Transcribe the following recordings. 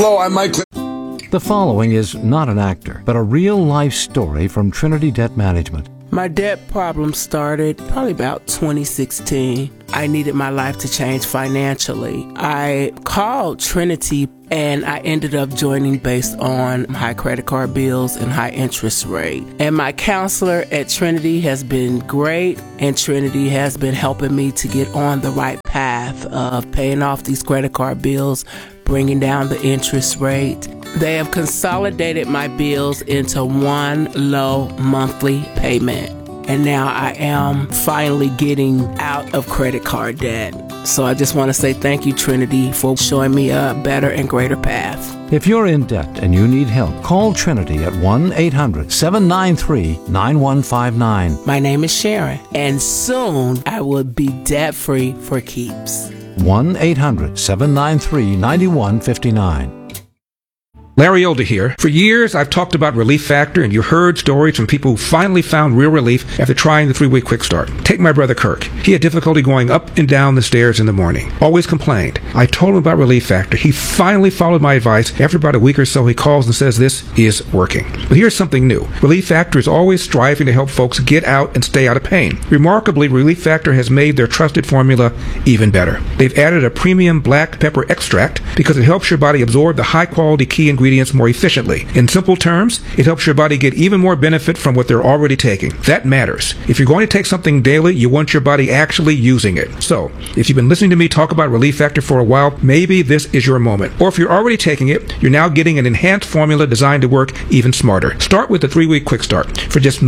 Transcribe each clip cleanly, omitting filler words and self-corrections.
Hello, I'm Mike. The following is not an actor, but a real-life story from Trinity Debt Management. My debt problem started probably about 2016. I needed my life to change financially. I called Trinity and I ended up joining based on high credit card bills and high interest rate. And my counselor at Trinity has been great, and Trinity has been helping me to get on the right path of paying off these credit card bills, bringing down the interest rate. They have consolidated my bills into one low monthly payment. And now I am finally getting out of credit card debt. So I just want to say thank you, Trinity, for showing me a better and greater path. If you're in debt and you need help, call Trinity at 1-800-793-9159. My name is Sharon, and soon I will be debt-free for keeps. 1-800-793-9159. Larry Older here. For years, I've talked about Relief Factor, and you heard stories from people who finally found real relief after trying the 3-week quick start. Take my brother Kirk. He had difficulty going up and down the stairs in the morning. Always complained. I told him about Relief Factor. He finally followed my advice. After about a week or so, he calls and says this is working. But here's something new. Relief Factor is always striving to help folks get out and stay out of pain. Remarkably, Relief Factor has made their trusted formula even better. They've added a premium black pepper extract because it helps your body absorb the high-quality key ingredients more efficiently. In simple terms, it helps your body get even more benefit from what they're already taking. That matters. If you're going to take something daily, you want your body actually using it. So, if you've been listening to me talk about Relief Factor for a while, maybe this is your moment. Or if you're already taking it, you're now getting an enhanced formula designed to work even smarter. Start with the 3-week quick start for just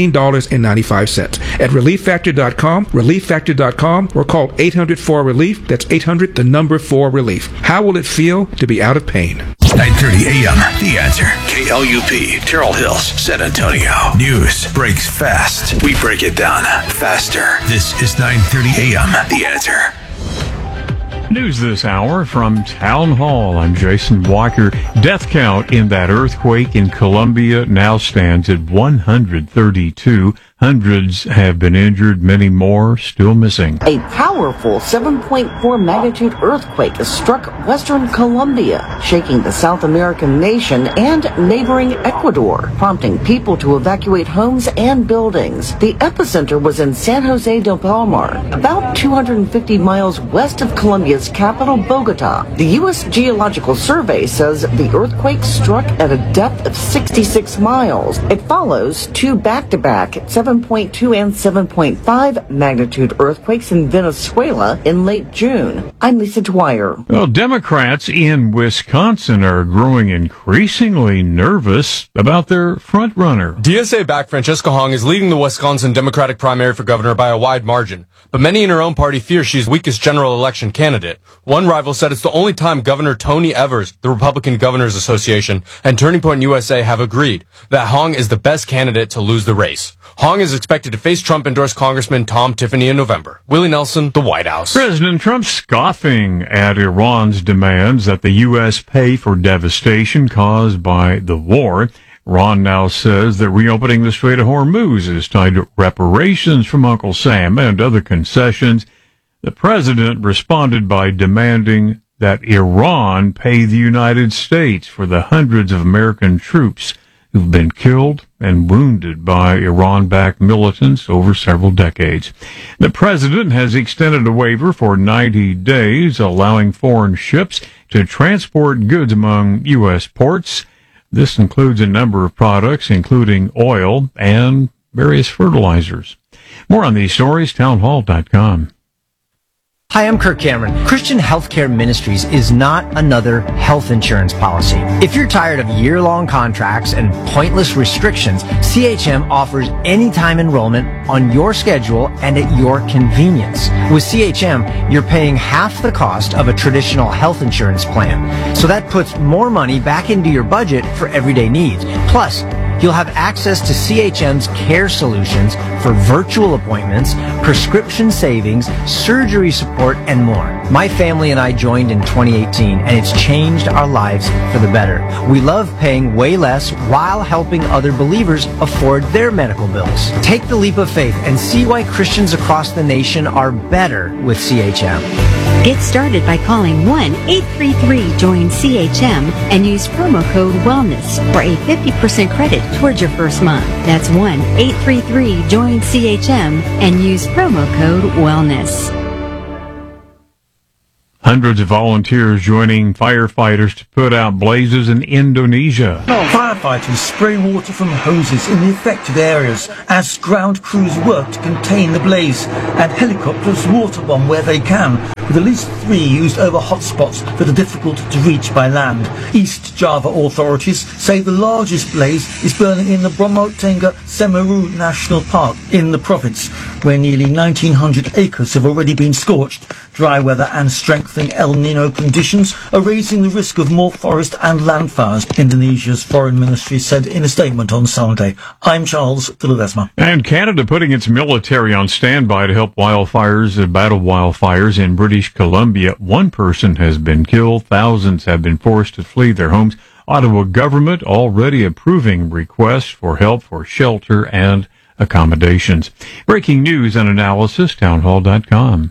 $19.95 at ReliefFactor.com, ReliefFactor.com, or call 800-4-RELIEF. That's 800-4-RELIEF. How will it feel to be out of pain? 9:30 a.m. The Answer. KLUP, Terrell Hills, San Antonio. News breaks fast. We break it down faster. This is 9:30 a.m. The Answer. News this hour from Town Hall. I'm Jason Walker. Death count in that earthquake in Colombia now stands at 132. Hundreds have been injured, many more still missing. A powerful 7.4 magnitude earthquake has struck western Colombia, shaking the South American nation and neighboring Ecuador, prompting people to evacuate homes and buildings. The epicenter was in San Jose del Palmar, about 250 miles west of Colombia's capital, Bogota. The U.S. Geological Survey says the earthquake struck at a depth of 66 miles. It follows two back-to-back 7.2 and 7.5 magnitude earthquakes in Venezuela in late June. I'm Lisa Dwyer. Well, Democrats in Wisconsin are growing increasingly nervous about their frontrunner. DSA-backed Francesca Hong is leading the Wisconsin Democratic primary for governor by a wide margin, but many in her own party fear she's the weakest general election candidate. One rival said it's the only time Governor Tony Evers, the Republican Governors Association, and Turning Point USA have agreed that Hong is the best candidate to lose the race. Hong is expected to face Trump-endorsed Congressman Tom Tiffany in November. Willie Nelson, the White House. President Trump scoffing at Iran's demands that the U.S. pay for devastation caused by the war. Iran now says that reopening the Strait of Hormuz is tied to reparations from Uncle Sam and other concessions. The president responded by demanding that Iran pay the United States for the hundreds of American troops who've been killed and wounded by Iran-backed militants over several decades. The president has extended a waiver for 90 days, allowing foreign ships to transport goods among U.S. ports. This includes a number of products, including oil and various fertilizers. More on these stories, townhall.com. Hi, I'm Kirk Cameron. Christian Healthcare Ministries is not another health insurance policy. If you're tired of year-long contracts and pointless restrictions, CHM offers anytime enrollment on your schedule and at your convenience. With CHM, you're paying half the cost of a traditional health insurance plan. So that puts more money back into your budget for everyday needs. Plus, you'll have access to CHM's care solutions for virtual appointments, prescription savings, surgery support, and more. My family and I joined in 2018, and it's changed our lives for the better. We love paying way less while helping other believers afford their medical bills. Take the leap of faith and see why Christians across the nation are better with CHM. Get started by calling 1-833-JOIN-CHM and use promo code WELLNESS for a 50% credit towards your first month. That's 1-833-JOIN-CHM and use promo code WELLNESS. Hundreds of volunteers joining firefighters to put out blazes in Indonesia. Firefighters spray water from hoses in the affected areas as ground crews work to contain the blaze, and helicopters waterbomb where they can, with at least 3 used over hotspots that are difficult to reach by land. East Java authorities say the largest blaze is burning in the Bromo Tengah Semeru National Park in the province, where nearly 1,900 acres have already been scorched. Dry weather and strengthening El Nino conditions are raising the risk of more forest and land fires, Indonesia's foreign ministry said in a statement on Sunday. I'm Charles de Ledesma. And Canada putting its military on standby to help battle wildfires in British Columbia. 1 person has been killed. Thousands have been forced to flee their homes. Ottawa government already approving requests for help for shelter and accommodations. Breaking news and analysis, townhall.com.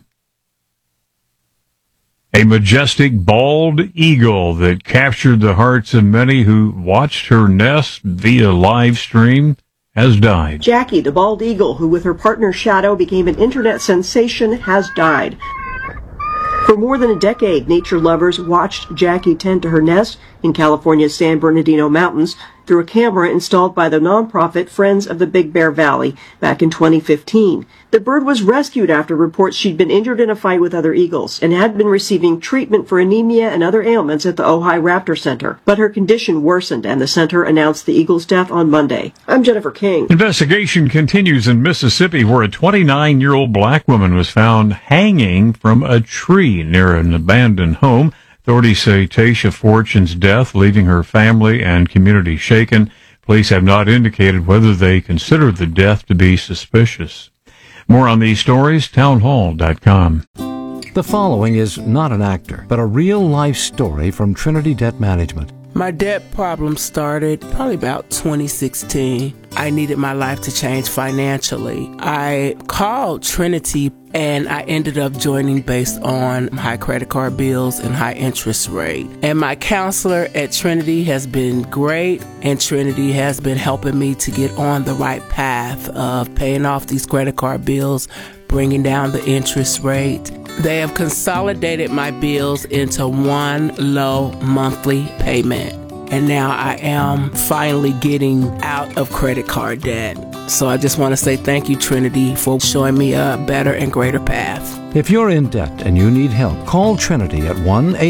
A majestic bald eagle that captured the hearts of many who watched her nest via live stream has died. Jackie, the bald eagle, who with her partner Shadow became an internet sensation, has died. For more than a decade, nature lovers watched Jackie tend to her nest in California's San Bernardino Mountains through a camera installed by the nonprofit Friends of the Big Bear Valley back in 2015. The bird was rescued after reports she'd been injured in a fight with other eagles and had been receiving treatment for anemia and other ailments at the Ojai Raptor Center. But her condition worsened, and the center announced the eagle's death on Monday. I'm Jennifer King. Investigation continues in Mississippi, where a 29-year-old black woman was found hanging from a tree near an abandoned home. Authorities say Tasha Fortune's death, leaving her family and community shaken. Police have not indicated whether they consider the death to be suspicious. More on these stories, townhall.com. The following is not an actor, but a real-life story from Trinity Debt Management. My debt problem started probably about 2016. I needed my life to change financially. I called Trinity and I ended up joining based on high credit card bills and high interest rate. And my counselor at Trinity has been great, and Trinity has been helping me to get on the right path of paying off these credit card bills, bringing down the interest rate. They have consolidated my bills into one low monthly payment. And now I am finally getting out of credit card debt. So I just want to say thank you, Trinity, for showing me a better and greater path. If you're in debt and you need help, call Trinity at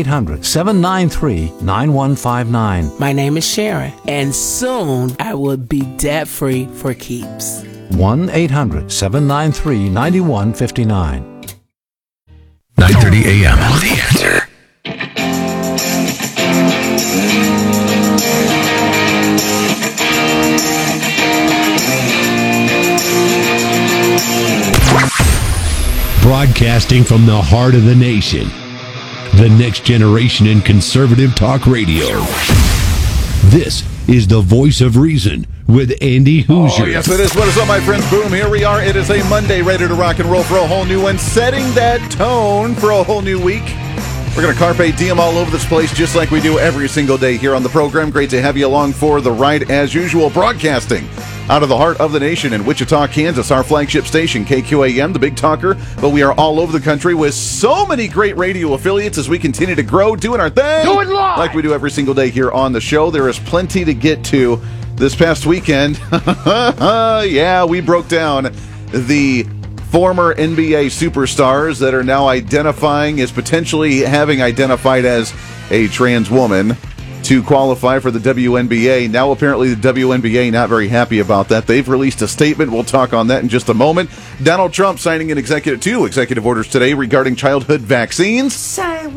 1-800-793-9159. My name is Sharon, and soon I will be debt-free for keeps. 1-800-793-9159. 9:30 a.m. The Answer. Broadcasting from the heart of the nation, the next generation in conservative talk radio. This is the Voice of Reason with Andy Hoosier. Oh, yes, it is. What is up, my friends? Boom, here we are. It is a Monday, ready to rock and roll for a whole new one, setting that tone for a whole new week. We're going to carpe diem all over this place just like we do every single day here on the program. Great to have you along for the ride as usual. Broadcasting out of the heart of the nation in Wichita, Kansas, our flagship station, KQAM, the Big Talker. But we are all over the country with so many great radio affiliates as we continue to grow, doing our thing. Do it live! Like we do every single day here on the show. There is plenty to get to this past weekend. Yeah, we broke down the former NBA superstars that are now identifying as potentially having identified as a trans woman to qualify for the WNBA. Now apparently the WNBA not very happy about that. They've released a statement. We'll talk on that in just a moment. Donald Trump signing two executive orders today regarding childhood vaccines. Say what?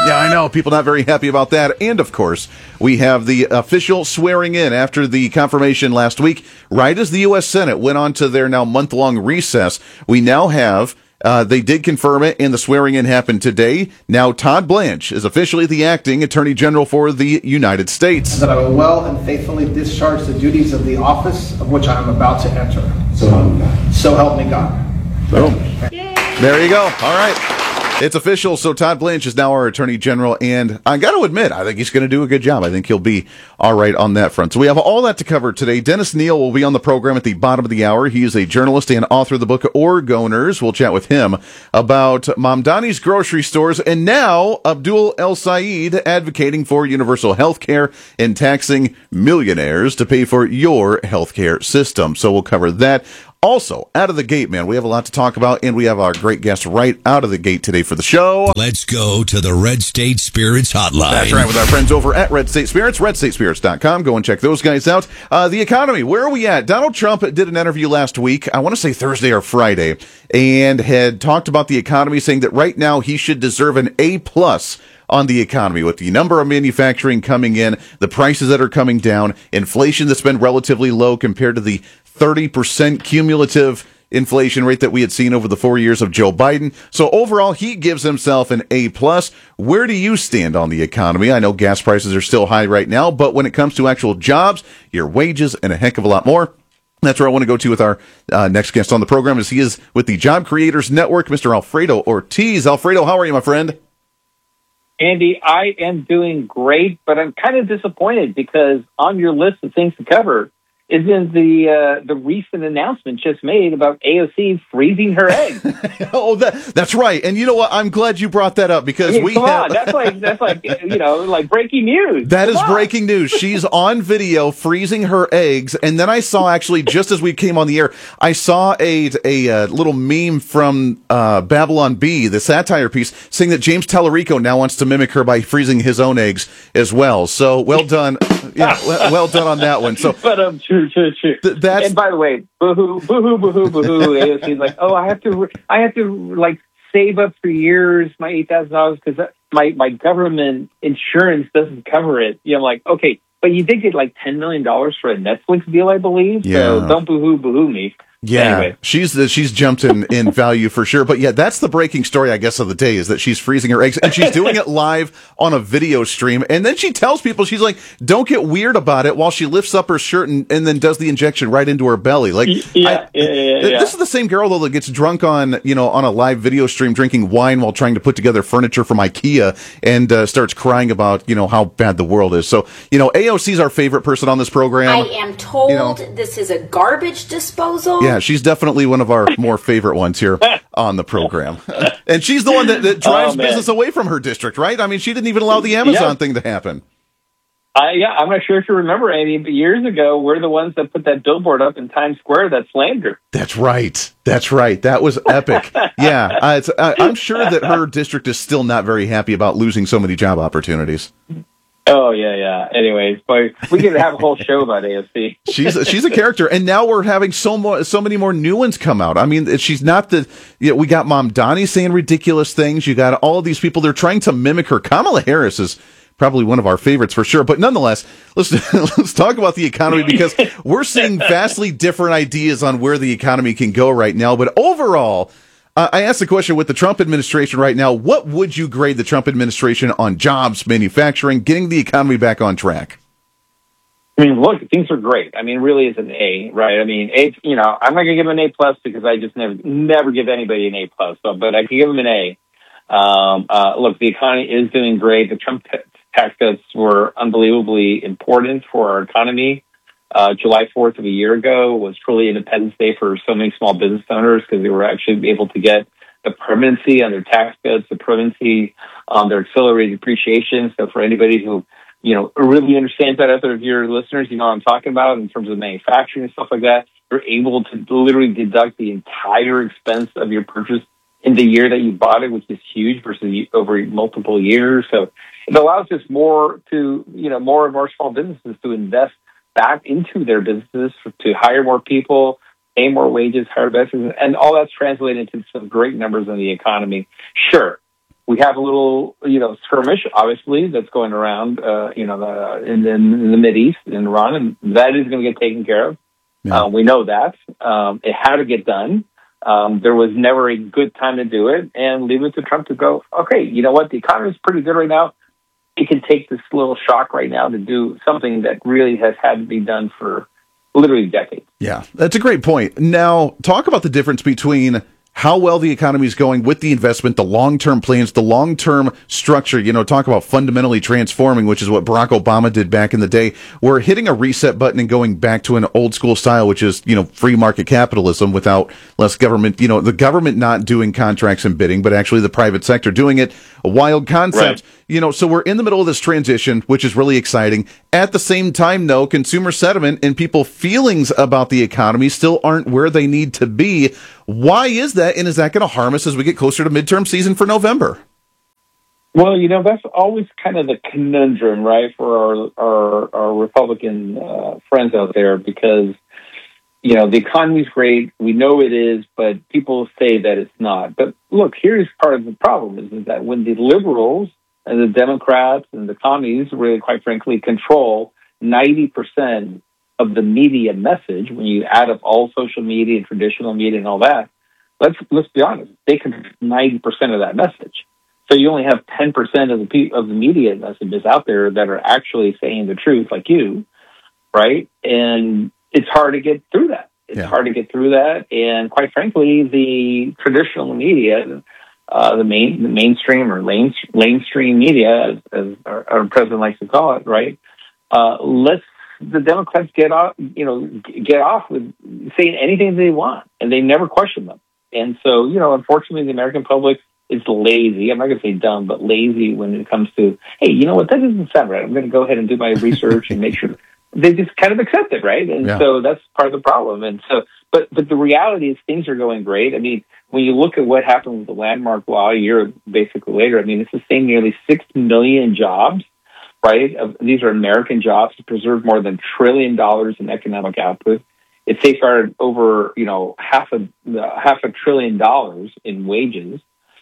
Yeah, I know. People not very happy about that. And, of course, we have the official swearing in after the confirmation last week. Right as the U.S. Senate went on to their now month-long recess, we now have, they did confirm it, and the swearing in happened today. Now, Todd Blanche is officially the acting Attorney General for the United States. That I will well and faithfully discharge the duties of the office of which I am about to enter. So help me God. So help me God. Boom. There you go. All right. It's official. So Todd Blanche is now our Attorney General, and I got to admit, I think he's going to do a good job. I think he'll be all right on that front. So we have all that to cover today. Dennis Neal will be on the program at the bottom of the hour. He is a journalist and author of the book Oregoners. We'll chat with him about Mamdani's grocery stores, and now Abdul El Sayed advocating for universal health care and taxing millionaires to pay for your health care system. So we'll cover that. Also, out of the gate, man, we have a lot to talk about, and we have our great guest right out of the gate today for the show. Let's go to the Red State Spirits Hotline. That's right, with our friends over at Red State Spirits, redstatespirits.com. Go and check those guys out. The economy, where are we at? Donald Trump did an interview last week, I want to say Thursday or Friday, and had talked about the economy, saying that right now he should deserve an A+ on the economy, with the number of manufacturing coming in, the prices that are coming down, inflation that's been relatively low compared to the 30% cumulative inflation rate that we had seen over the 4 years of Joe Biden. So overall, he gives himself an A+. Where do you stand on the economy? I know gas prices are still high right now, but when it comes to actual jobs, your wages, and a heck of a lot more, that's where I want to go to with our next guest on the program, as he is with the Job Creators Network, Mr. Alfredo Ortiz. Alfredo, how are you, my friend? Andy, I am doing great, but I'm kind of disappointed because on your list of things to cover isn't the recent announcement just made about AOC freezing her eggs. Oh, that's right. And you know what? I'm glad you brought that up, because that's like like breaking news. That is breaking news. She's on video freezing her eggs, and then I saw, actually, just as we came on the air, I saw a little meme from Babylon Bee, the satire piece, saying that James Tallarico now wants to mimic her by freezing his own eggs as well. So well done. Yeah, well done on that one. So, but true. And by the way, boo-hoo. AOC's like, oh, I have to like save up for years my $8,000 because my government insurance doesn't cover it. You know, I'm like, okay, but you did get like $10 million for a Netflix deal, I believe. Yeah. So don't boo-hoo me. Yeah, anyway. She's jumped in value for sure. But yeah, that's the breaking story, I guess, of the day, is that she's freezing her eggs, and she's doing it live on a video stream. And then she tells people, she's like, don't get weird about it, while she lifts up her shirt and then does the injection right into her belly. Like, yeah. This is the same girl, though, that gets drunk on a live video stream, drinking wine while trying to put together furniture from IKEA, and starts crying about, how bad the world is. So, AOC's our favorite person on this program. I am told this is a garbage disposal. Yeah, she's definitely one of our more favorite ones here on the program. And she's the one that drives business away from her district, right? I mean, she didn't even allow the Amazon thing to happen. I'm not sure if you remember, Andy, but years ago, we're the ones that put that billboard up in Times Square that slammed her. That's right. That was epic. Yeah, I'm sure that her district is still not very happy about losing so many job opportunities. Oh, yeah. Anyways, but we could have a whole show about AOC. She's a character, and now we're having so many more new ones come out. I mean, she's not we got Mamdani saying ridiculous things. You got all of these people, they're trying to mimic her. Kamala Harris is probably one of our favorites for sure. But nonetheless, let's talk about the economy, because we're seeing vastly different ideas on where the economy can go right now. But overall, I asked the question, with the Trump administration right now, what would you grade the Trump administration on jobs, manufacturing, getting the economy back on track? I mean, look, things are great. I mean, really is an A, right? I mean, I'm not going to give him an A+ because I just never give anybody an A+. But I can give him an A. Look, the economy is doing great. The Trump tax cuts were unbelievably important for our economy. July 4th of a year ago was truly Independence Day for so many small business owners, because they were actually able to get the permanency on their tax cuts, the permanency on their accelerated depreciation. So for anybody who, really understands that, out of your listeners, what I'm talking about in terms of manufacturing and stuff like that, you're able to literally deduct the entire expense of your purchase in the year that you bought it, which is huge, versus over multiple years. So it allows us more of our small businesses to invest back into their businesses, to hire more people, pay more wages, hire benefits, and all that's translated into some great numbers in the economy. Sure, we have a little, skirmish, obviously, that's going around, in the Mideast, in Iran, and that is going to get taken care of. Yeah. We know that. It had to get done. There was never a good time to do it, and leave it to Trump to go, okay, you know what? The economy is pretty good right now. He can take this little shock right now to do something that really has had to be done for literally decades. Yeah, that's a great point. Now, talk about the difference between how well the economy is going with the investment, the long-term plans, the long-term structure, talk about fundamentally transforming, which is what Barack Obama did back in the day. We're hitting a reset button and going back to an old school style, which is, free market capitalism without less government, the government not doing contracts and bidding, but actually the private sector doing it. A wild concept, right. So we're in the middle of this transition, which is really exciting. At the same time, though, consumer sentiment and people's feelings about the economy still aren't where they need to be. Why is that? And is that going to harm us as we get closer to midterm season for November? Well, that's always kind of the conundrum, right, for our Republican friends out there, because, the economy's great. We know it is, but people say that it's not. But look, here's part of the problem is that when the liberals and the Democrats and the commies really, quite frankly, control 90% of the media message, when you add up all social media and traditional media and all that, let's be honest, they control 90% of that message. So you only have 10% of the media messages out there that are actually saying the truth, like you, right? And it's hard to get through that. It's hard to get through that. And quite frankly, the traditional media, the mainstream or lamestream media, as our president likes to call it, right? Let's the Democrats get off with saying anything they want, and they never question them. And so, unfortunately, the American public is lazy. I'm not going to say dumb, but lazy when it comes to, hey, you know what? That doesn't sound right. I'm going to go ahead and do my research and make sure. They just kind of accept it, right? And so that's part of the problem. And so, but the reality is things are going great. I mean, when you look at what happened with the landmark law a year basically later, I mean, it's sustained nearly 6 million jobs, right? These are American jobs to preserve more than $1 trillion in economic output. It safeguarded over, half a $1 trillion in wages.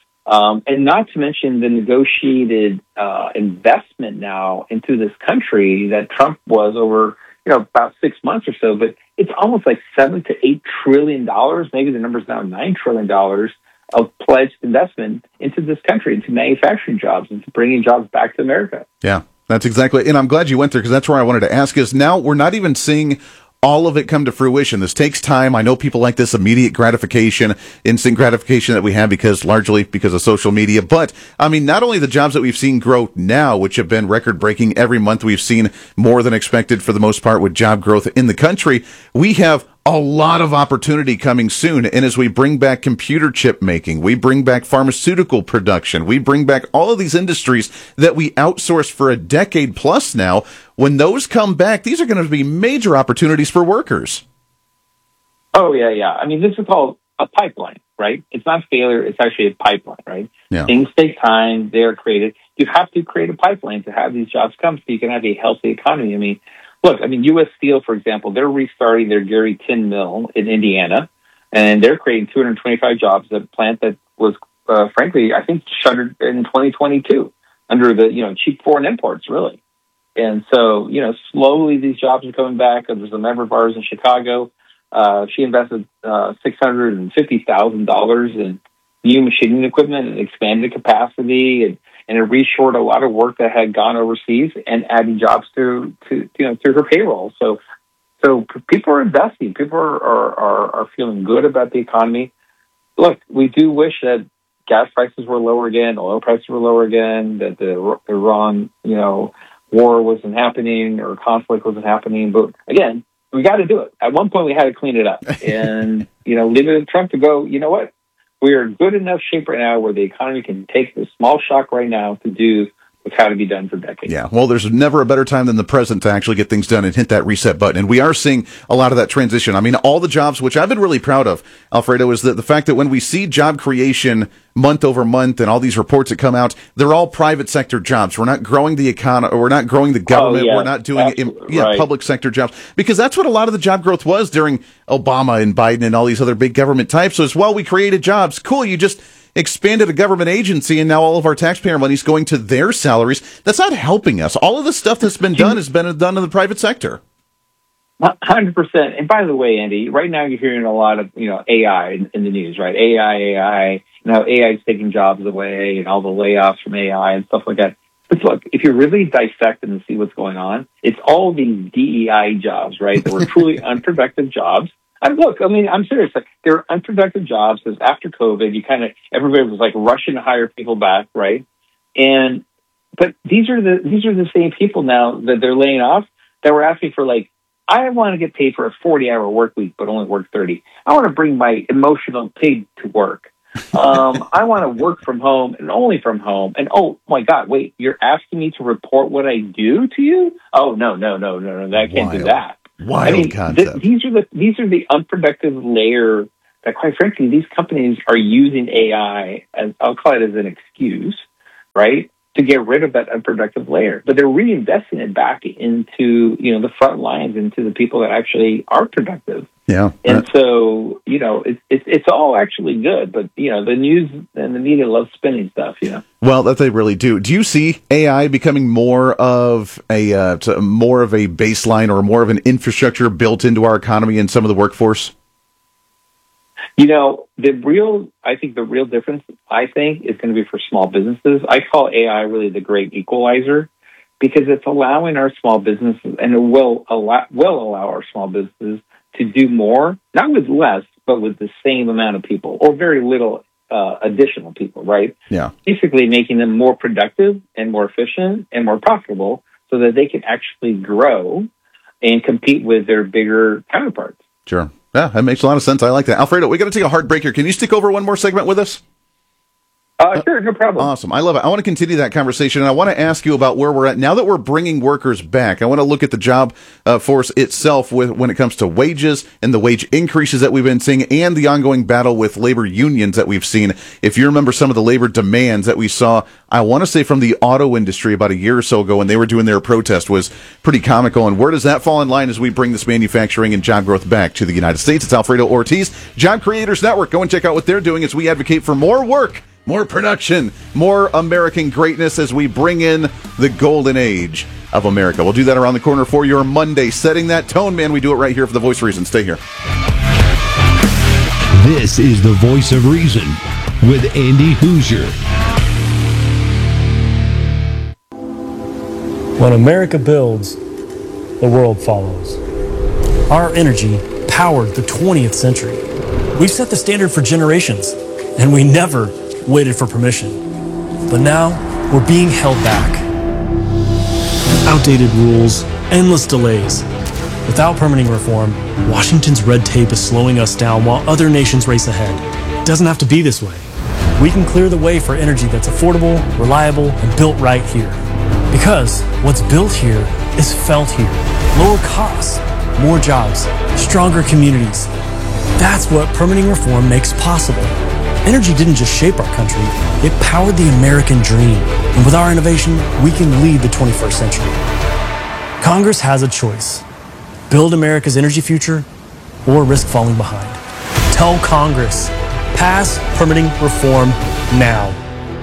And not to mention the negotiated investment now into this country that Trump was over, about 6 months or so. But it's almost like $7 to $8 trillion. Maybe the number's now $9 trillion of pledged investment into this country, into manufacturing jobs, into bringing jobs back to America. Yeah, that's exactly. And I'm glad you went there, because that's where I wanted to ask is now we're not even seeing all of it come to fruition. This takes time. I know people like this immediate gratification, instant gratification that we have largely because of social media. But I mean, not only the jobs that we've seen grow now, which have been record breaking every month, we've seen more than expected for the most part with job growth in the country. We have a lot of opportunity coming soon. And as we bring back computer chip making, we bring back pharmaceutical production, we bring back all of these industries that we outsourced for a decade plus now. When those come back, these are going to be major opportunities for workers. Oh, yeah. I mean, this is called a pipeline, right? It's not failure. It's actually a pipeline, right? Yeah. Things take time. They're created. You have to create a pipeline to have these jobs come so you can have a healthy economy. I mean, look, U.S. Steel, for example, they're restarting their Gary Tin Mill in Indiana, and they're creating 225 jobs at a plant that was, frankly, I think shuttered in 2022 under the, cheap foreign imports, really. And so, slowly these jobs are coming back. There's a member of ours in Chicago. She invested $650,000 in new machining equipment and expanded capacity, and it reshored a lot of work that had gone overseas and adding jobs to her payroll. So people are investing. People are feeling good about the economy. Look, we do wish that gas prices were lower again, oil prices were lower again, that the Iran, war wasn't happening or conflict wasn't happening. But again, we got to do it. At one point, we had to clean it up and, leave it to Trump to go, you know what? We are in good enough shape right now where the economy can take this small shock right now to do what's had to be done for decades. Yeah, well, there's never a better time than the present to actually get things done and hit that reset button. And we are seeing a lot of that transition. I mean, all the jobs, which I've been really proud of, Alfredo, is the fact that when we see job creation month over month and all these reports that come out, they're all private sector jobs. We're not growing the economy, we're not growing the government, we're not doing public sector jobs, because that's what a lot of the job growth was during Obama and Biden and all these other big government types. So as well, we created jobs. Cool, you just expanded a government agency, and now all of our taxpayer money is going to their salaries. That's not helping us. All of the stuff that's been done has been done in the private sector. 100%. And by the way, Andy, right now you're hearing a lot of, AI in the news, right? AI, AI is taking jobs away and all the layoffs from AI and stuff like that. But look, if you really dissect and see what's going on, it's all these DEI jobs, right? That were truly unproductive jobs. And look, I'm serious. Like, there are unproductive jobs because after COVID, everybody was like rushing to hire people back, right? But these are the same people now that they're laying off that were asking for, like, I want to get paid for a 40-hour work week, but only work 30. I want to bring my emotional pig to work. I want to work from home and only from home. And oh my God, wait, you're asking me to report what I do to you? Oh no, I can't do that. Wild concept. These are the unproductive layer that, quite frankly, these companies are using AI as, I'll call it, as an excuse, right, to get rid of that unproductive layer. But they're reinvesting it back into, the front lines, into the people that actually are productive. Yeah. And so, it's all actually good, but, the news and the media love spinning stuff, Well, that they really do. Do you see AI becoming more of a baseline or more of an infrastructure built into our economy and some of the workforce? The real difference, is going to be for small businesses. I call AI really the great equalizer, because it's allowing our small businesses, and it will allow our small businesses to do more, not with less, but with the same amount of people or very little additional people, right? Yeah. Basically making them more productive and more efficient and more profitable so that they can actually grow and compete with their bigger counterparts. Sure. Yeah, that makes a lot of sense. I like that. Alfredo, we got to take a hard break here. Can you stick over one more segment with us? Sure, no problem. Awesome. I love it. I want to continue that conversation, and I want to ask you about where we're at. Now that we're bringing workers back, I want to look at the job force itself when it comes to wages and the wage increases that we've been seeing and the ongoing battle with labor unions that we've seen. If you remember some of the labor demands that we saw, I want to say from the auto industry about a year or so ago when they were doing their protest was pretty comical. And where does that fall in line as we bring this manufacturing and job growth back to the United States? It's Alfredo Ortiz, Job Creators Network. Go and check out what they're doing as we advocate for more work, more production, more American greatness as we bring in the golden age of America. We'll do that around the corner for your Monday. Setting that tone, man. We do it right here for The Voice of Reason. Stay here. This is The Voice of Reason with Andy Hoosier. When America builds, the world follows. Our energy powered the 20th century. We've set the standard for generations, and we never waited for permission. But now, we're being held back. Outdated rules, endless delays. Without permitting reform, Washington's red tape is slowing us down while other nations race ahead. It doesn't have to be this way. We can clear the way for energy that's affordable, reliable, and built right here. Because what's built here is felt here. Lower costs, more jobs, stronger communities. That's what permitting reform makes possible. Energy didn't just shape our country, it powered the American dream. And with our innovation, we can lead the 21st century. Congress has a choice. Build America's energy future or risk falling behind. Tell Congress, pass permitting reform now.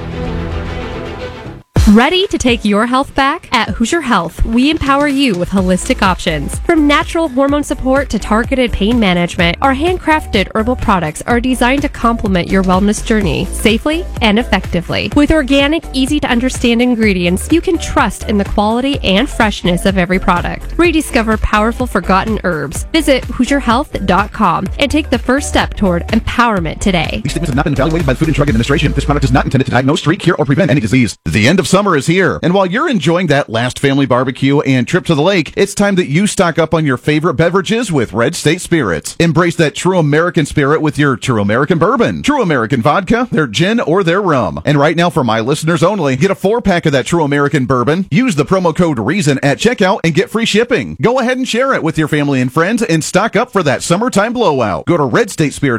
Ready to take your health back? At Hoosier Health, we empower you with holistic options. From natural hormone support to targeted pain management, our handcrafted herbal products are designed to complement your wellness journey safely and effectively. With organic, easy-to-understand ingredients, you can trust in the quality and freshness of every product. Rediscover powerful forgotten herbs. Visit HoosierHealth.com and take the first step toward empowerment today. These statements have not been evaluated by the Food and Drug Administration. This product is not intended to diagnose, treat, cure, or prevent any disease. The end of summer is here, and while you're enjoying that last family barbecue and trip to the lake, it's time that you stock up on your favorite beverages with Red State Spirits. Embrace that true American spirit with your True American Bourbon, True American Vodka, their gin, or their rum. And right now, for my listeners only, get a 4-pack of that True American Bourbon, use the promo code REASON at checkout, and get free shipping. Go ahead and share it with your family and friends and stock up for that summertime blowout. Go to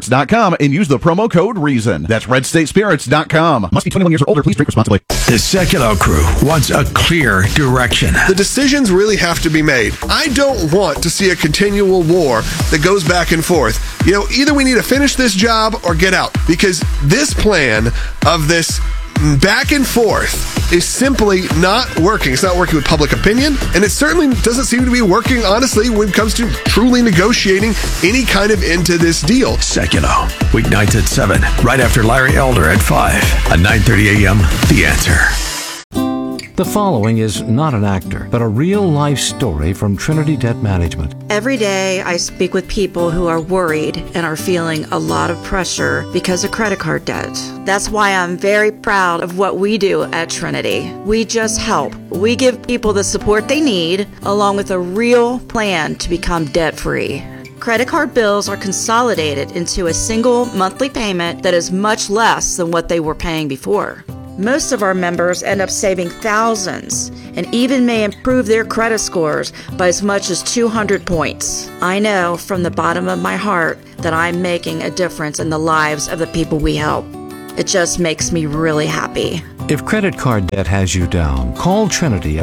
redstatespirits.com and use the promo code REASON. That's redstatespirits.com. Must be 21 years or older. Please drink responsibly. The second Kilo Crew wants a clear direction. The decisions really have to be made. I don't want to see a continual war that goes back and forth. Either we need to finish this job or get out, because this plan of this back and forth is simply not working. It's not working with public opinion, and it certainly doesn't seem to be working, honestly, when it comes to truly negotiating any kind of end to this deal. Seculo, weeknights at 7, right after Larry Elder at 5, at 9:30 a.m., The Answer. The following is not an actor, but a real-life story from Trinity Debt Management. Every day I speak with people who are worried and are feeling a lot of pressure because of credit card debt. That's why I'm very proud of what we do at Trinity. We just help. We give people the support they need, along with a real plan to become debt-free. Credit card bills are consolidated into a single monthly payment that is much less than what they were paying before. Most of our members end up saving thousands and even may improve their credit scores by as much as 200 points. I know from the bottom of my heart that I'm making a difference in the lives of the people we help. It just makes me really happy. If credit card debt has you down, call Trinity at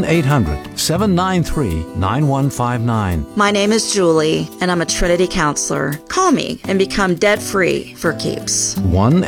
1-800-793-9159. My name is Julie, and I'm a Trinity counselor. Call me and become debt-free for keeps.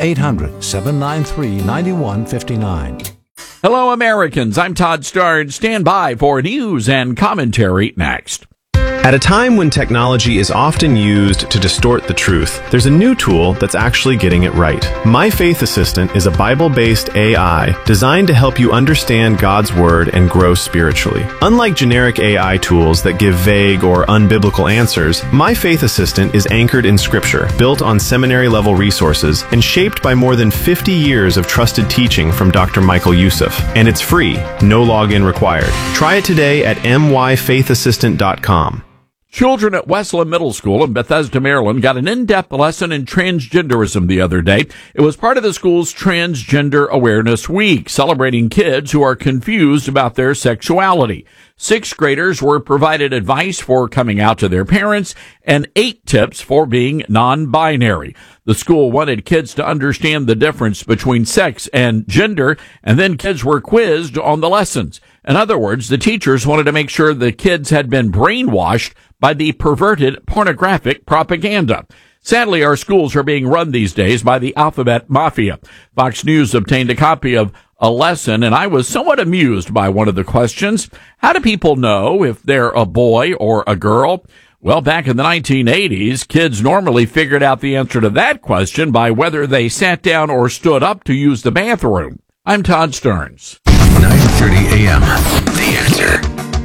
1-800-793-9159. Hello, Americans. I'm Todd Starnes. Stand by for news and commentary next. At a time when technology is often used to distort the truth, there's a new tool that's actually getting it right. My Faith Assistant is a Bible-based AI designed to help you understand God's Word and grow spiritually. Unlike generic AI tools that give vague or unbiblical answers, My Faith Assistant is anchored in Scripture, built on seminary-level resources, and shaped by more than 50 years of trusted teaching from Dr. Michael Youssef. And it's free, no login required. Try it today at myfaithassistant.com. Children at Westland Middle School in Bethesda, Maryland got an in-depth lesson in transgenderism the other day. It was part of the school's Transgender Awareness Week, celebrating kids who are confused about their sexuality. 6th graders were provided advice for coming out to their parents and 8 tips for being non-binary. The school wanted kids to understand the difference between sex and gender, and then kids were quizzed on the lessons. In other words, the teachers wanted to make sure the kids had been brainwashed by the perverted pornographic propaganda. Sadly, our schools are being run these days by the alphabet mafia. Fox News obtained a copy of a lesson, and I was somewhat amused by one of the questions. How do people know if they're a boy or a girl? Well, back in the 1980s, kids normally figured out the answer to that question by whether they sat down or stood up to use the bathroom. I'm Todd Starnes. 9:30 a.m. The Answer.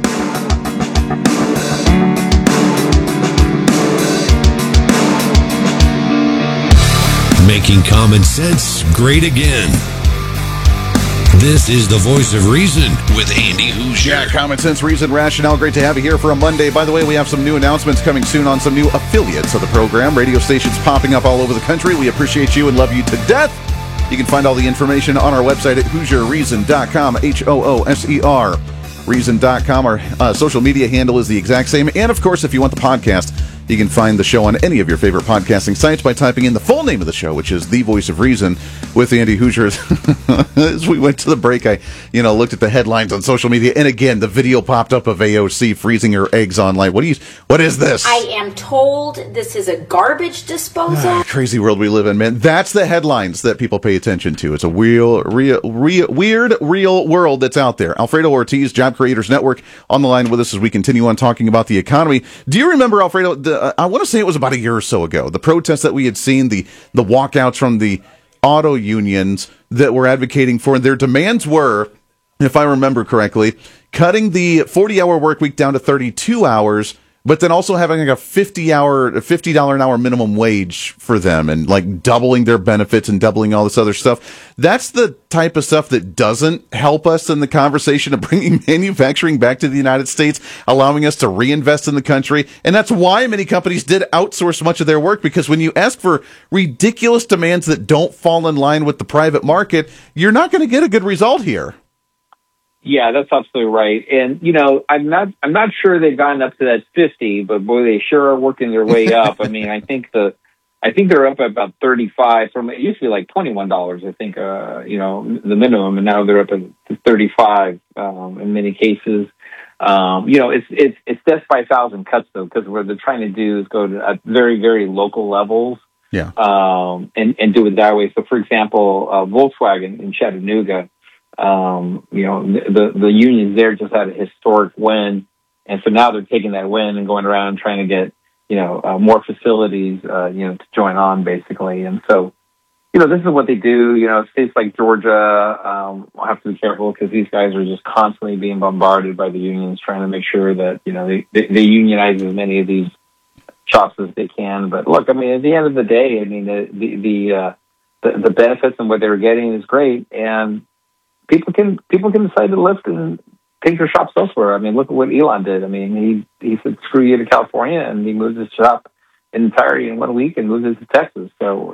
Making common sense great again. This is the Voice of Reason with Andy Hoosier. Yeah, common sense, reason, rationale. Great to have you here for a Monday. By the way, we have some new announcements coming soon on some new affiliates of the program. Radio stations popping up all over the country. We appreciate you and love you to death. You can find all the information on our website at HoosierReason.com, HOOSER Reason.com. Our social media handle is the exact same. And, of course, if you want the podcast, you can find the show on any of your favorite podcasting sites by typing in the full name of the show, which is The Voice of Reason with Andy Hoosier. As we went to the break, I looked at the headlines on social media, and again, the video popped up of AOC freezing her eggs online. What is this? I am told this is a garbage disposal. Crazy world we live in, man. That's the headlines that people pay attention to. It's a weird, real world that's out there. Alfredo Ortiz, Job Creators Network, on the line with us as we continue on talking about the economy. Do you remember, Alfredo, I want to say it was about a year or so ago, the protests that we had seen, the walkouts from the auto unions that were advocating for, and their demands were, if I remember correctly, cutting the 40-hour work week down to 32 hours, but then also having like a $50 an hour minimum wage for them, and like doubling their benefits and doubling all this other stuff. That's the type of stuff that doesn't help us in the conversation of bringing manufacturing back to the United States, allowing us to reinvest in the country. And that's why many companies did outsource much of their work, because when you ask for ridiculous demands that don't fall in line with the private market, you're not going to get a good result here. Yeah, that's absolutely right. And, I'm not sure they've gotten up to that 50, but boy, they sure are working their way up. I mean, I think the I think they're up at about 35 from it used to be like $21, I think, the minimum, and now they're up at 35 in many cases. It's death by 1,000 cuts though, because what they're trying to do is go to very, very local levels. Yeah. And do it that way. So, for example, Volkswagen in Chattanooga, the unions there just had a historic win, and so now they're taking that win and going around and trying to get more facilities, to join on basically. And so, this is what they do. States like Georgia will have to be careful because these guys are just constantly being bombarded by the unions, trying to make sure that they unionize as many of these shops as they can. But look, at the end of the day, the benefits and what they're getting is great, and people can decide to lift and take their shops elsewhere. Look at what Elon did. He said, screw you to California, and he moved his shop in entirety in 1 week and moved it to Texas. So,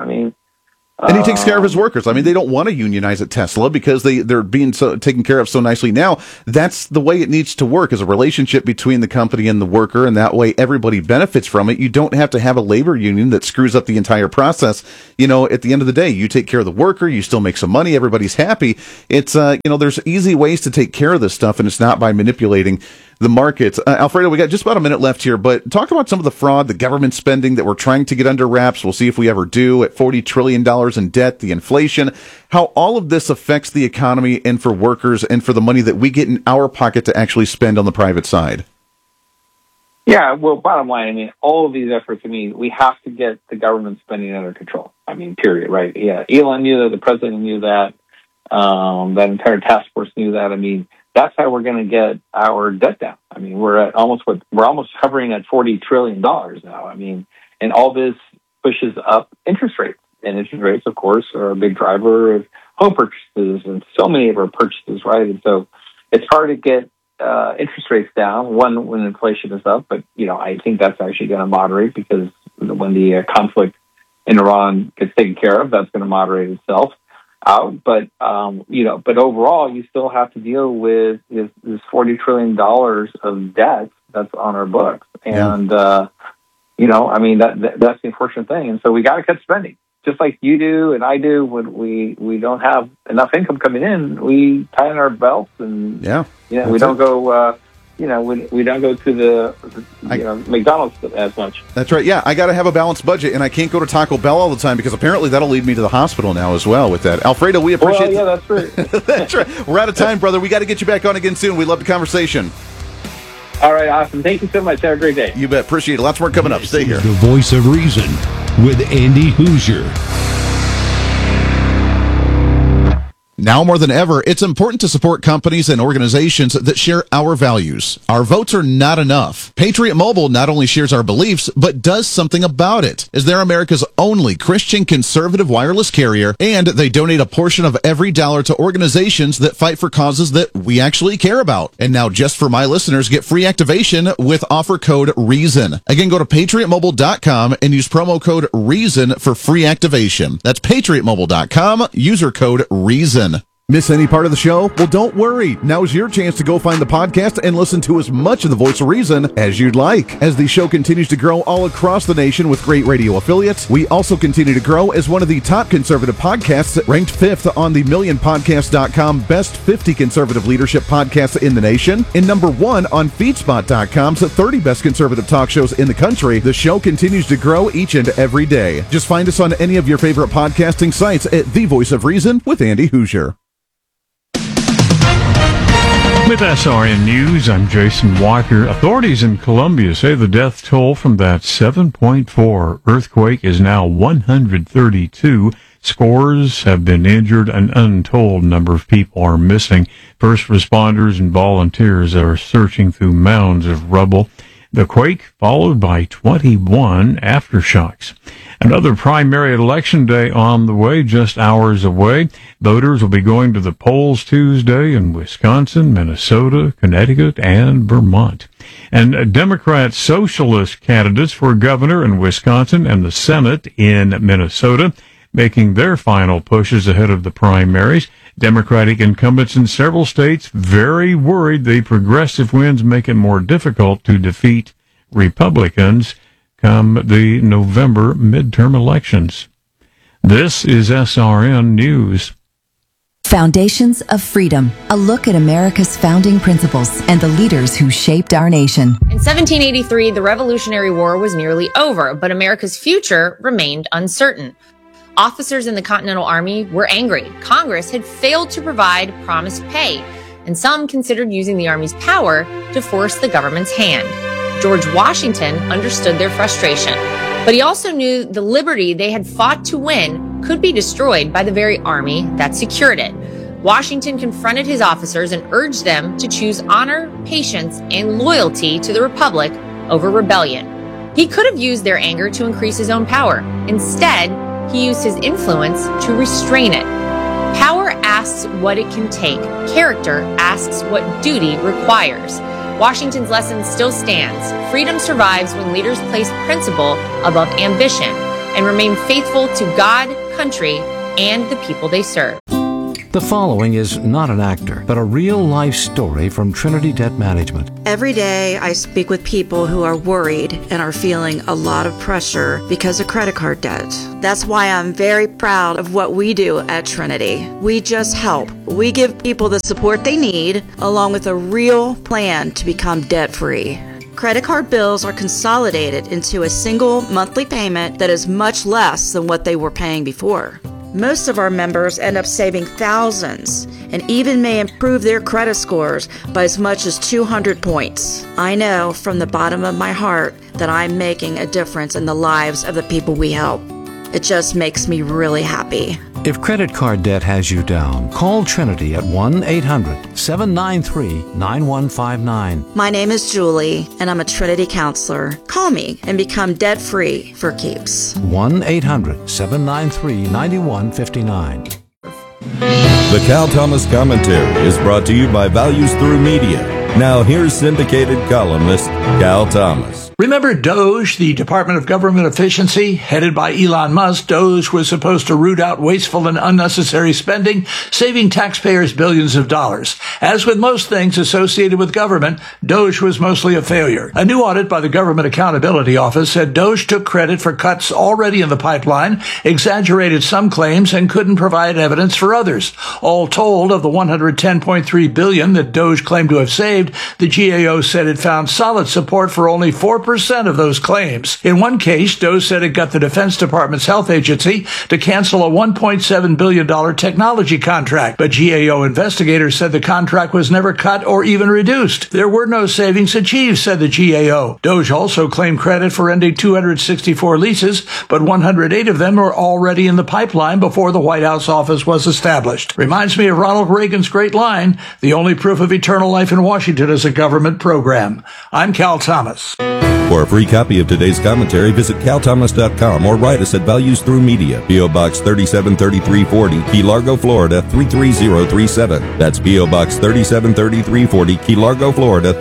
And he takes care of his workers. They don't want to unionize at Tesla because they're being taken care of so nicely now. That's the way it needs to work, is a relationship between the company and the worker, and that way everybody benefits from it. You don't have to have a labor union that screws up the entire process. At the end of the day, you take care of the worker, you still make some money, everybody's happy. It's, there's easy ways to take care of this stuff, and it's not by manipulating the markets. Alfredo, we got just about a minute left here, but talk about some of the fraud, the government spending that we're trying to get under wraps. We'll see if we ever do, at $40 trillion in debt, the inflation, how all of this affects the economy and for workers and for the money that we get in our pocket to actually spend on the private side. Yeah, well, bottom line, all of these efforts, we have to get the government spending under control. Period, right? Yeah, Elon knew that, the president knew that, that entire task force knew that. That's how we're going to get our debt down. We're almost hovering at $40 trillion now. And all this pushes up interest rates. And interest rates, of course, are a big driver of home purchases and so many of our purchases, right? And so it's hard to get interest rates down, one, when inflation is up. But, I think that's actually going to moderate, because when the conflict in Iran gets taken care of, that's going to moderate itself out. But overall, you still have to deal with this $40 trillion of debt that's on our books. And, that's the unfortunate thing. And so we got to cut spending, just like you do and I do. When we don't have enough income coming in, we tighten our belts, and we don't go. We don't go to the McDonald's as much. That's right. Yeah, I got to have a balanced budget, and I can't go to Taco Bell all the time, because apparently that'll lead me to the hospital now as well with that. Alfredo, we appreciate that's right. That's right. We're out of time, brother. We got to get you back on again soon. We love the conversation. All right, awesome. Thank you so much. Have a great day. You bet. Appreciate it. Lots more coming up. Stay here. The Voice of Reason with Andy Hoosier. Now more than ever, it's important to support companies and organizations that share our values. Our votes are not enough. Patriot Mobile not only shares our beliefs, but does something about it, as they're America's only Christian conservative wireless carrier, and they donate a portion of every dollar to organizations that fight for causes that we actually care about. And now, just for my listeners, get free activation with offer code REASON. Again, go to patriotmobile.com and use promo code REASON for free activation. That's patriotmobile.com, user code REASON. Miss any part of the show? Well, don't worry. Now's your chance to go find the podcast and listen to as much of the Voice of Reason as you'd like. As the show continues to grow all across the nation with great radio affiliates, we also continue to grow as one of the top conservative podcasts, ranked 5th on the MillionPodcast.com Best 50 Conservative Leadership Podcasts in the nation, and number 1 on FeedSpot.com's 30 Best Conservative Talk Shows in the country. The show continues to grow each and every day. Just find us on any of your favorite podcasting sites at The Voice of Reason with Andy Hoosier. With SRN News, I'm Jason Walker. Authorities in Colombia say the death toll from that 7.4 earthquake is now 132. Scores have been injured. An untold number of people are missing. First responders and volunteers are searching through mounds of rubble. The quake followed by 21 aftershocks. Another primary election day on the way, just hours away. Voters will be going to the polls Tuesday in Wisconsin, Minnesota, Connecticut, and Vermont. And Democrat socialist candidates for governor in Wisconsin and the Senate in Minnesota making their final pushes ahead of the primaries. Democratic incumbents in several states very worried the progressive winds make it more difficult to defeat Republicans. come the November midterm elections. This is SRN News. Foundations of Freedom, a look at America's founding principles and the leaders who shaped our nation. In 1783, the Revolutionary War was nearly over, but America's future remained uncertain. Officers in the Continental Army were angry. Congress had failed to provide promised pay, and some considered using the Army's power to force the government's hand. George Washington understood their frustration, but he also knew the liberty they had fought to win could be destroyed by the very army that secured it. Washington confronted his officers and urged them to choose honor, patience, and loyalty to the Republic over rebellion. He could have used their anger to increase his own power. Instead, he used his influence to restrain it. Power asks what it can take. Character asks what duty requires. Washington's lesson still stands. Freedom survives when leaders place principle above ambition and remain faithful to God, country, and the people they serve. The following is not an actor, but a real-life story from Trinity Debt Management. Every day I speak with people who are worried and are feeling a lot of pressure because of credit card debt. That's why I'm very proud of what we do at Trinity. We just help. We give people the support they need, along with a real plan to become debt-free. Credit card bills are consolidated into a single monthly payment that is much less than what they were paying before. Most of our members end up saving thousands and even may improve their credit scores by as much as 200 points. I know from the bottom of my heart that I'm making a difference in the lives of the people we help. It just makes me really happy. If credit card debt has you down, call Trinity at 1-800-793-9159. My name is Julie, and I'm a Trinity counselor. Call me and become debt-free for keeps. 1-800-793-9159. The Cal Thomas Commentary is brought to you by Values Through Media. Now here's syndicated columnist Cal Thomas. Remember DOGE, the Department of Government Efficiency, headed by Elon Musk? DOGE was supposed to root out wasteful and unnecessary spending, saving taxpayers billions of dollars. As with most things associated with government, DOGE was mostly a failure. A new audit by the Government Accountability Office said DOGE took credit for cuts already in the pipeline, exaggerated some claims, and couldn't provide evidence for others. All told, of the $110.3 billion that DOGE claimed to have saved, the GAO said it found solid support for only 4% of those claims. In one case, DOGE said it got the Defense Department's health agency to cancel a $1.7 billion technology contract, but GAO investigators said the contract was never cut or even reduced. There were no savings achieved, said the GAO. DOGE also claimed credit for ending 264 leases, but 108 of them were already in the pipeline before the White House office was established. Reminds me of Ronald Reagan's great line, "The only proof of eternal life in Washington is a government program." I'm Cal Thomas. For a free copy of today's commentary, visit calthomas.com or write us at Values Through Media, P.O. Box 373340, Key Largo, Florida 33037. That's P.O. Box 373340, Key Largo, Florida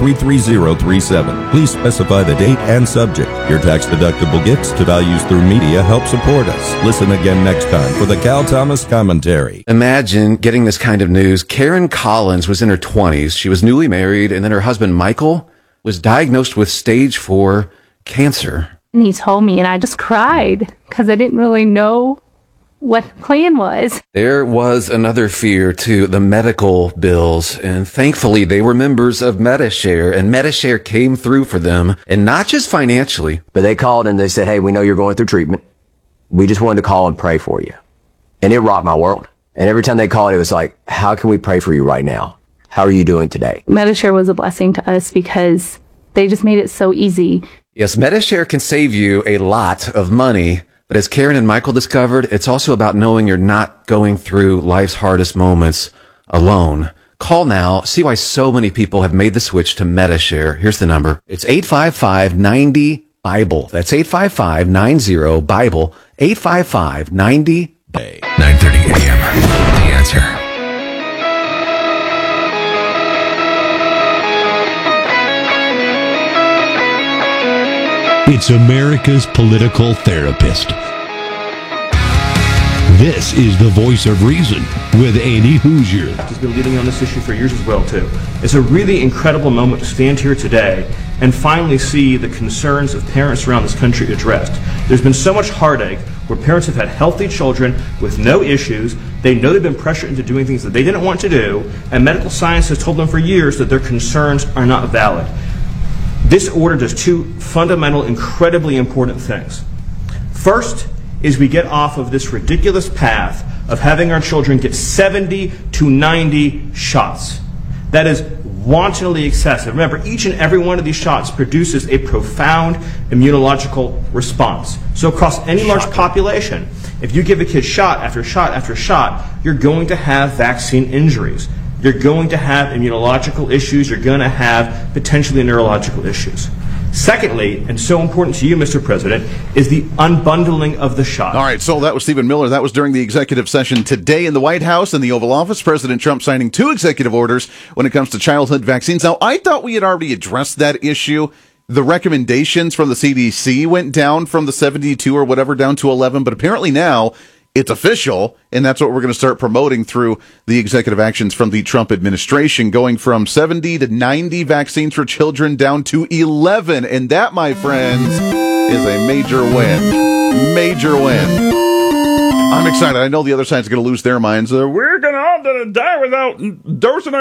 33037. Please specify the date and subject. Your tax-deductible gifts to Values Through Media help support us. Listen again next time for the Cal Thomas Commentary. Imagine getting this kind of news. Karen Collins was in her 20s. She was newly married, and then her husband, Michael, was diagnosed with stage 4 cancer. And he told me, and I just cried because I didn't really know what the plan was. There was another fear to the medical bills, and thankfully they were members of Medi-Share, and Medi-Share came through for them, and not just financially. But they called and they said, "Hey, we know you're going through treatment. We just wanted to call and pray for you." And it rocked my world. And every time they called, it was like, "How can we pray for you right now? How are you doing today?" Medi-Share was a blessing to us because they just made it so easy. Yes, Medi-Share can save you a lot of money, but as Karen and Michael discovered, it's also about knowing you're not going through life's hardest moments alone. Call now. See why so many people have made the switch to Medi-Share. Here's the number. It's 855-90-BIBLE. That's 855-90-BIBLE. 855-90-BIBLE. 9:30 a.m. The Answer. It's America's political therapist. This is the Voice of Reason with Andy Hoosier. He's been leading on this issue for years as well, too. It's a really incredible moment to stand here today and finally see the concerns of parents around this country addressed. There's been so much heartache where parents have had healthy children with no issues. They know they've been pressured into doing things that they didn't want to do, and medical science has told them for years that their concerns are not valid. This order does two fundamental, incredibly important things. First is we get off of this ridiculous path of having our children get 70 to 90 shots. That is wantonly excessive. Remember, each and every one of these shots produces a profound immunological response. So across any large population, if you give a kid shot after shot after shot, you're going to have vaccine injuries. You're going to have immunological issues. You're going to have potentially neurological issues. Secondly, and so important to you, Mr. President, is the unbundling of the shot. All right, so that was Stephen Miller. That was during the executive session today in the White House and the Oval Office. President Trump signing 2 executive orders when it comes to childhood vaccines. Now, I thought we had already addressed that issue. The recommendations from the CDC went down from the 72 or whatever down to 11, but apparently now it's official, and that's what we're going to start promoting through the executive actions from the Trump administration, going from 70 to 90 vaccines for children down to 11. And that, my friends, is a major win. Major win. I'm excited. I know the other side's going to lose their minds. We're going to all die without dosing our